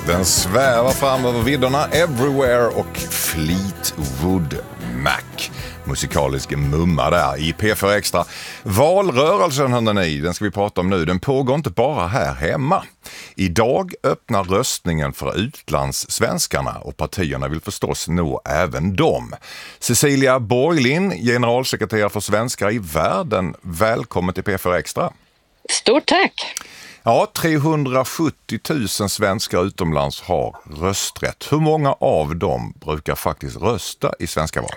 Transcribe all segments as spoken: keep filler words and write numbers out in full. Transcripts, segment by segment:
Den svävar fram över vidderna Everywhere och Fleetwood Mac. Musikalisk mumma där i P fyra Extra. Valrörelsen, hörde ni, den ska vi prata om nu. Den pågår inte bara här hemma. Idag öppnar röstningen för utlandssvenskarna och partierna vill förstås nå även dem. Cecilia Borglin, generalsekreterare för svenskar i världen. Välkommen till P fyra Extra. Stort tack! Ja, trehundrasjuttio tusen svenskar utomlands har rösträtt. Hur många av dem brukar faktiskt rösta i svenska val?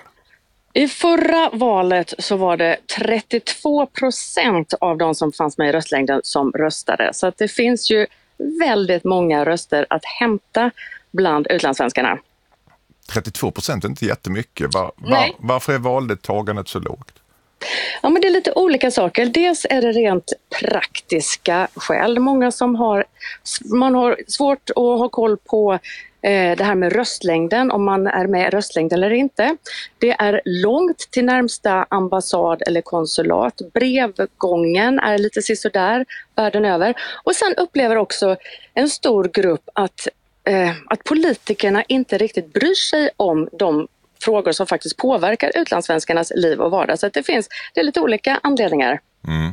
I förra valet så var det trettiotvå procent av de som fanns med i röstlängden som röstade. Så att det finns ju väldigt många röster att hämta bland utlandssvenskarna. trettiotvå procent är inte jättemycket. Var, var, varför är valdeltagandet så lågt? Ja, men det är lite olika saker. Dels är det rent praktiska skäl. Många som har, man har svårt att ha koll på eh, det här med röstlängden, om man är med i röstlängd eller inte. Det är långt till närmsta ambassad eller konsulat. Brevgången är lite sisådär världen över. Och sen upplever också en stor grupp att, eh, att politikerna inte riktigt bryr sig om de frågor som faktiskt påverkar utlandssvenskarnas liv och vardag. Så att det finns det är lite olika anledningar. Mm.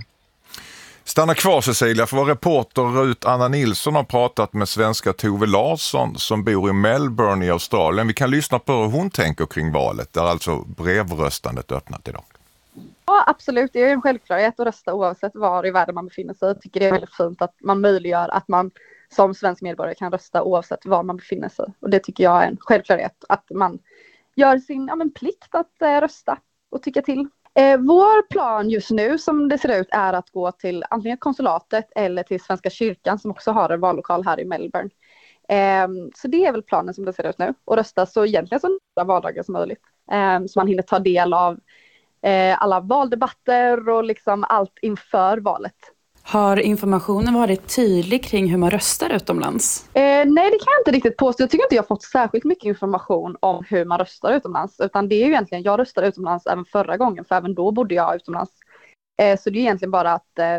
Stanna kvar, Cecilia, för vår reporter Ruth Anna Nilsson har pratat med svenska Tove Larsson som bor i Melbourne i Australien. Vi kan lyssna på hur hon tänker kring valet, där alltså brevröstandet öppnat idag. Ja, absolut. Det är en självklarhet att rösta oavsett var i världen man befinner sig. Jag tycker det är väldigt fint att man möjliggör att man som svensk medborgare kan rösta oavsett var man befinner sig. Och det tycker jag är en självklarhet, att man gör sin ja, men plikt att eh, rösta och tycka till. Eh, vår plan just nu som det ser ut är att gå till antingen konsulatet eller till Svenska kyrkan som också har en vallokal här i Melbourne. Eh, så det är väl planen som det ser ut nu. Och rösta så egentligen så nära vardagar som möjligt. Eh, så man hinner ta del av eh, alla valdebatter och liksom allt inför valet. Har informationen varit tydlig kring hur man röstar utomlands? Eh, nej, det kan jag inte riktigt påstå. Jag tycker inte jag har fått särskilt mycket information om hur man röstar utomlands. Utan det är ju egentligen, jag röstade utomlands även förra gången, för även då bodde jag utomlands. Eh, så det är egentligen bara att eh,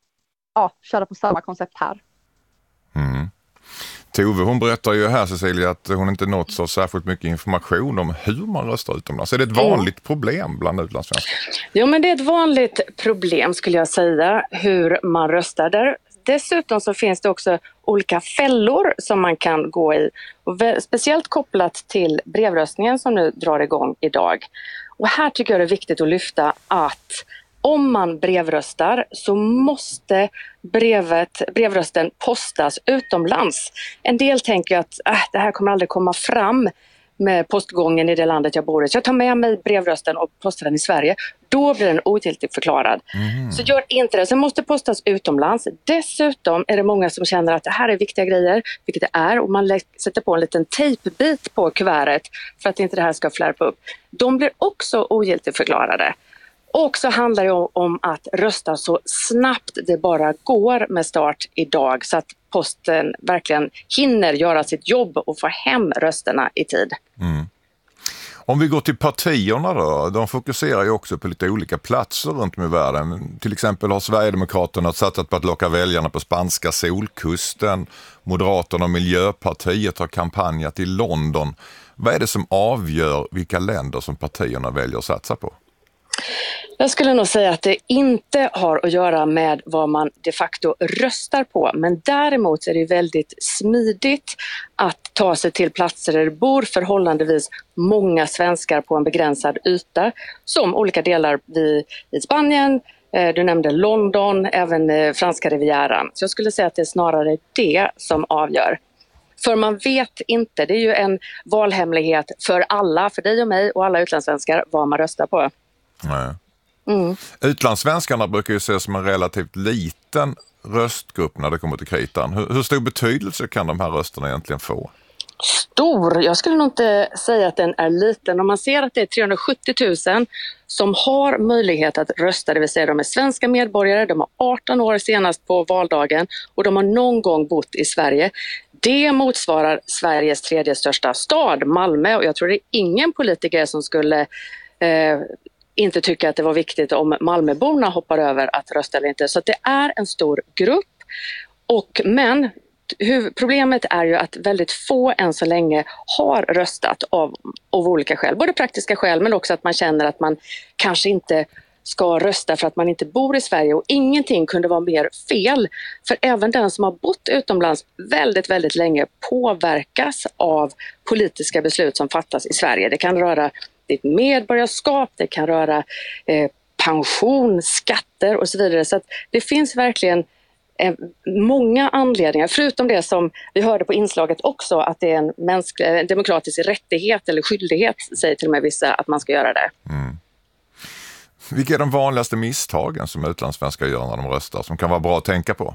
ja, köra på samma koncept här. Mm. Tove, hon berättar ju här, Cecilia, att hon inte nåtts av särskilt mycket information om hur man röstar utomlands. Är det ett vanligt problem bland utlandssvenskar? Jo, men det är ett vanligt problem skulle jag säga, hur man röstar där. Dessutom så finns det också olika fällor som man kan gå i. Och speciellt kopplat till brevröstningen som nu drar igång idag. Och här tycker jag det är viktigt att lyfta att om man brevröstar så måste brevet, brevrösten postas utomlands. En del tänker att äh, det här kommer aldrig komma fram med postgången i det landet jag bor i. Så jag tar med mig brevrösten och postar den i Sverige. Då blir den ogiltigt förklarad. Mm. Så gör inte det. Sen måste postas utomlands. Dessutom är det många som känner att det här är viktiga grejer, vilket det är. Och man sätter på en liten tejpbit på kuvertet för att inte det här ska flärpa upp. De blir också ogiltigt förklarade. Och så handlar det om att rösta så snabbt det bara går med start idag så att posten verkligen hinner göra sitt jobb och få hem rösterna i tid. Mm. Om vi går till partierna då, de fokuserar ju också på lite olika platser runt om i världen. Till exempel har Sverigedemokraterna satsat på att locka väljarna på spanska solkusten. Moderaterna och Miljöpartiet har kampanjat i London. Vad är det som avgör vilka länder som partierna väljer att satsa på? Jag skulle nog säga att det inte har att göra med vad man de facto röstar på. Men däremot är det väldigt smidigt att ta sig till platser där det bor förhållandevis många svenskar på en begränsad yta. Som olika delar i Spanien, du nämnde London, även franska rivieran. Så jag skulle säga att det är snarare det som avgör. För man vet inte, det är ju en valhemlighet för alla, för dig och mig och alla utlandssvenskar, vad man röstar på. Nej. Mm. Utlandssvenskarna brukar ju ses som en relativt liten röstgrupp när det kommer till kritan. Hur, hur stor betydelse kan de här rösterna egentligen få? Stor. Jag skulle nog inte säga att den är liten. Om man ser att det är trehundrasjuttio tusen som har möjlighet att rösta, det vill säga de är svenska medborgare, de har arton år senast på valdagen och de har någon gång bott i Sverige. Det motsvarar Sveriges tredje största stad, Malmö, och jag tror det är ingen politiker som skulle eh, inte tycka att det var viktigt om Malmöborna hoppar över att rösta eller inte. Så att det är en stor grupp. Och, men huvudproblemet är ju att väldigt få än så länge har röstat av, av olika skäl. Både praktiska skäl men också att man känner att man kanske inte ska rösta för att man inte bor i Sverige, och ingenting kunde vara mer fel. För även den som har bott utomlands väldigt, väldigt länge påverkas av politiska beslut som fattas i Sverige. Det kan röra ditt medborgarskap, det kan röra eh, pension, skatter och så vidare. Så att det finns verkligen eh, många anledningar, förutom det som vi hörde på inslaget också, att det är en mänsklig, demokratisk rättighet eller skyldighet, säger till och med vissa, att man ska göra det. Mm. Vilka är de vanligaste misstagen som utlandssvenskar gör när de röstar som kan vara bra att tänka på?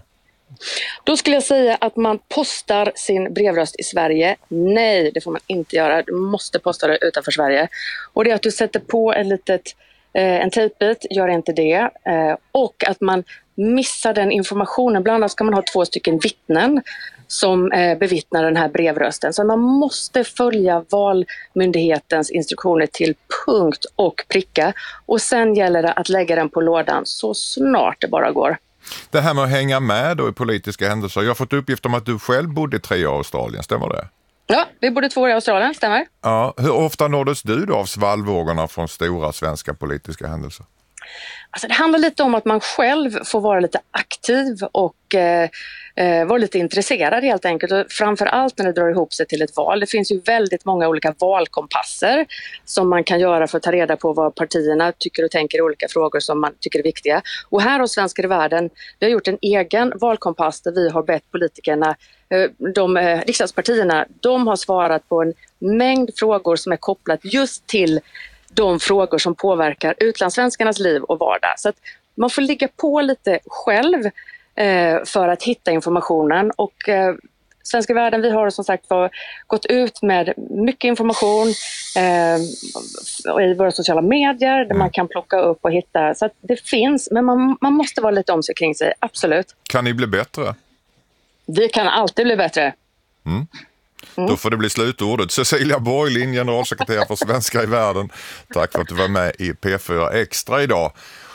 Då skulle jag säga att man postar sin brevröst i Sverige. Nej, det får man inte göra. Du måste posta det utanför Sverige. Och det är att du sätter på en, litet, eh, en tejpbit, gör inte det. Eh, och att man missar den informationen. Bland annat ska man ha två stycken vittnen som eh, bevittnar den här brevrösten. Så man måste följa valmyndighetens instruktioner till punkt och pricka. Och sen gäller det att lägga den på lådan så snart det bara går. Det här med att hänga med då i politiska händelser. Jag har fått uppgift om att du själv bodde i tre år i Australien, stämmer det? Ja, vi bodde två år i Australien, stämmer. Ja, hur ofta nåddes du då av svallvågorna från stora svenska politiska händelser? Alltså det handlar lite om att man själv får vara lite aktiv och eh, vara lite intresserad helt enkelt. Och framför allt när det drar ihop sig till ett val. Det finns ju väldigt många olika valkompasser som man kan göra för att ta reda på vad partierna tycker och tänker i olika frågor som man tycker är viktiga. Och här hos Svenskar i världen, vi har gjort en egen valkompass där vi har bett politikerna, de eh, riksdagspartierna, de har svarat på en mängd frågor som är kopplat just till de frågor som påverkar utlandssvenskarnas liv och vardag. Så att man får ligga på lite själv eh, för att hitta informationen. Och eh, Svenska världen, vi har som sagt var, gått ut med mycket information eh, i våra sociala medier där man kan plocka upp och hitta. Så att det finns, men man, man måste vara lite om sig kring sig, absolut. Kan ni bli bättre? Vi kan alltid bli bättre. Mm. Mm. Då får det bli slutordet. Cecilia Borglin, generalsekreterare för Svenskar i världen. Tack för att du var med i P fyra Extra idag.